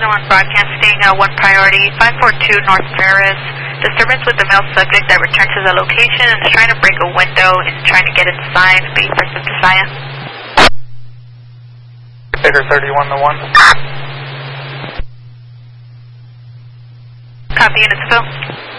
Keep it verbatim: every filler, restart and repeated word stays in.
thousand one broadcasting uh, one priority, five four two North Ferris. Disturbance with the male subject that returned to the location and is trying to break a window and trying to get inside. Be first to Saya. Figure thirty-one to one. Copy, units fill.